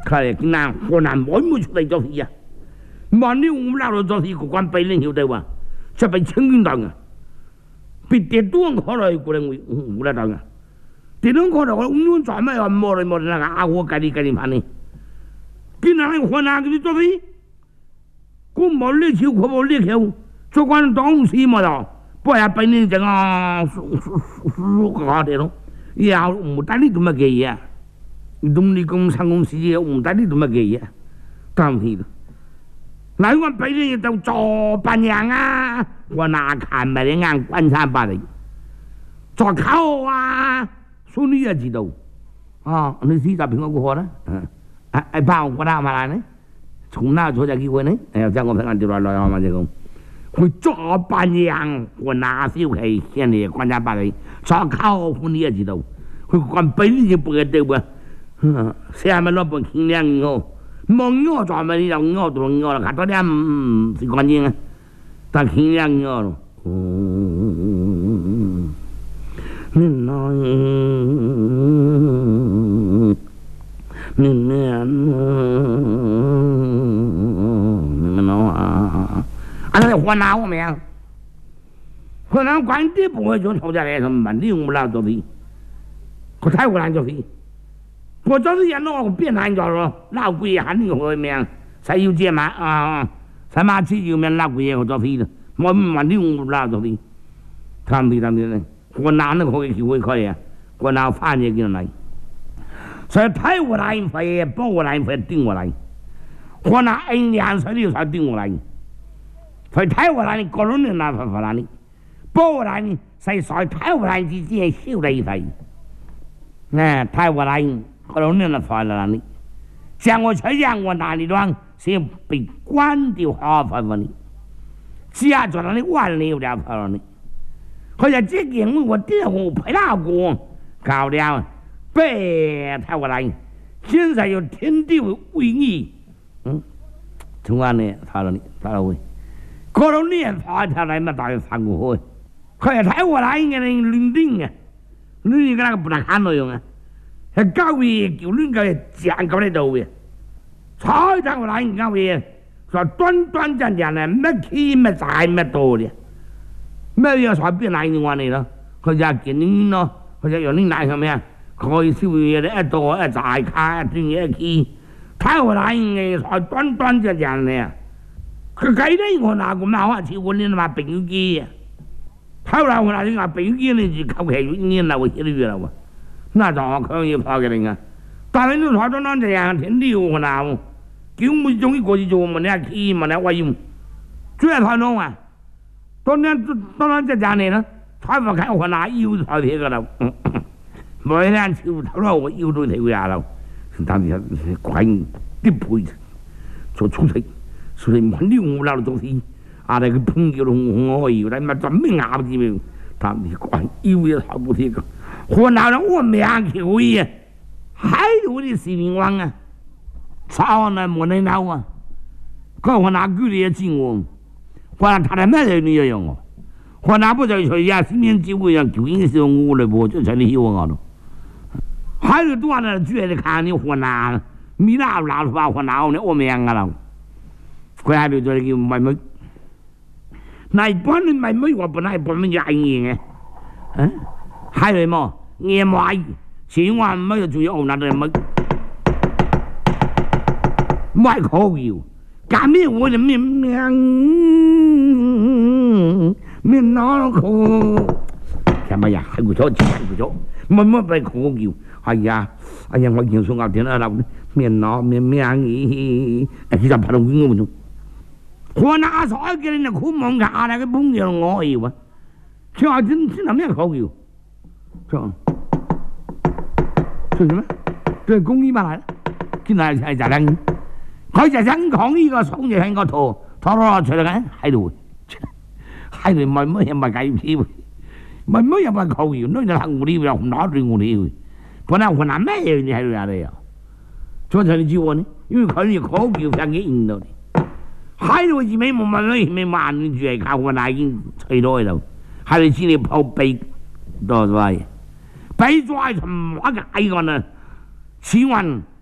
看来今南河南每每出嚟做事啊！万了我们老做事，个关闭人晓得哇，这被清军党啊！别跌多可来过来我来当啊！跌多可来我们专门要摸那个啊！我赶紧盘呢！今南河南给你做事，我冇力气，我冇力气，做官当时嘛咯，不然被你这个搞的咯，要唔得你做乜嘅嘢？动力工商公司嘅唔得你做乜嘅嘢？当时。那我被人都做半样啊！我哪看没人眼观察把的，做口啊，说你也知道啊！你试下凭我过啦，怕我打嘛来呢？从哪做只机会呢？哎呀，在我平安就来嘛这个，会做半样，我哪小气，现在观察把的，做口说你也知道，会管被人就不给对不？下面老板听两个。梦我专门要我做我了，看到点是关键啊，但听两我咯。你那，你们啊，那河南我没有，河南关键不会就吵架来什么问题，我们老做的，我太湖南做的。我这是人咯，我变难咗咯，老鬼喊你去命，使要借嘛啊，使马车要命老鬼嘢做飛啦，我唔問你我老做啲，貪啲咧，我難都可以叫佢啊，我鬧翻嘢叫嚟，所以睇我嚟費，幫我嚟費頂我嚟，我拿1年水你才頂我嚟，所以睇我嚟個人人拿法法嚟，幫我嚟使所睇我嚟之前少你費，呢睇我嚟。可能那发了你，像我这样我哪里乱是被关掉好烦烦你，只要做那里完了有点烦了你，或者这件我爹我陪他过，搞了，别太过来，现在有天地为你，从安呢烦了你，烦了我，可能你烦他来嘛大约烦过去，可是太过来应该能认定啊，你那个不能看内容啊。係交嘢叫亂嘅正咁喺度嘅，彩得我嚟交嘢，就端端正正咧，乜起乜大乜多嘅，乜嘢隨便嚟我嚟咯，佢就見你咯，佢就用你嚟係咪啊？佢燒嘢咧一多一大卡一段嘢一起，睇我嚟嘅就端端正正咧，佢計咧我嗱咁鬧下似我呢嘛病機啊，睇我嗱你話病機你就求其呢啦，我寫呢樣啦喎。那咋可以跑给人家？但是你跑到那这样天地我那，叫我们终于过去做我们那起嘛那我用，主要他弄啊，当然在家里呢，他不看我拿油炒这个了，每天抽头了我油都这个样了，当时快点配做出菜，所以蛮牛我老东西，啊那个朋友我油来嘛怎么牙不进没有？他们快油也炒不这个。河南人我命球呀，还有的是民王啊，操那没能闹啊，可河南狗也进我，河南他的没人也用哦，河南不在说呀，新年机会样就应是我来播，就才你希望我咯。还有多少人觉得看你河南，米拉拉把河南呢我命啊了，佢还有做叫买卖，那一般人买卖我本来一般人家赢嘅，还有么？你买千万唔要注意我那度买，买可要，干咩我就咩拿可，係咪呀？係佢咗，係佢咗，乜俾可要？係啊，哎呀，我見送牛店啊，樓面拿其實拍到邊個唔中？我拿所嘅人就苦望下啦，佢幫嘢我要啊，佢話真係咩可要？做什麼？對公益嘛嚟，見係就係佢就想講呢個送嘢喺個拖落出嚟嘅喺度，喺度咪乜嘢咪計票，咪乜嘢咪扣完，都就行我哋又唔拿住我哋，本來我拿咩嘢你喺度呀你啊？做成你知我呢？因為佢哋可叫翻嘅印度，喺度而未冇問佢未萬住係靠我那已經吹到喺度，喺度知你泡鼻多咗。被抓什麼個呢？千萬